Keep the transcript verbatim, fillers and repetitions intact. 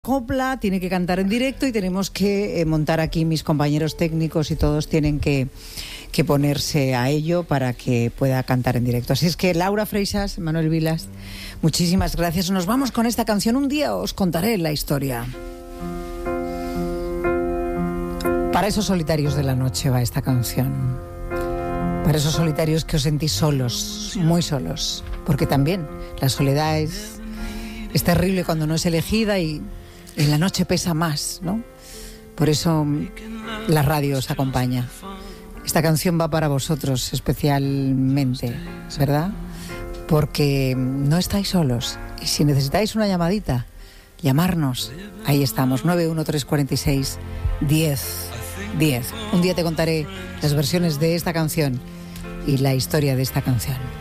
Copla, tiene que cantar en directo y tenemos que eh, montar aquí, mis compañeros técnicos y todos tienen que, que ponerse a ello para que pueda cantar en directo. Así es que Laura Freixas, Manuel Vilas, muchísimas gracias. Nos vamos con esta canción. Un día os contaré la historia. Para esos solitarios de la noche va esta canción. Para esos solitarios que os sentís solos, muy solos. Porque también la soledad es, es terrible cuando no es elegida y en la noche pesa más, ¿no? Por eso la radio os acompaña. Esta canción va para vosotros especialmente, ¿verdad? Porque no estáis solos. Y si necesitáis una llamadita, llamarnos. Ahí estamos, nueve uno tres cuatro seis, diez diez. Un día te contaré las versiones de esta canción y la historia de esta canción.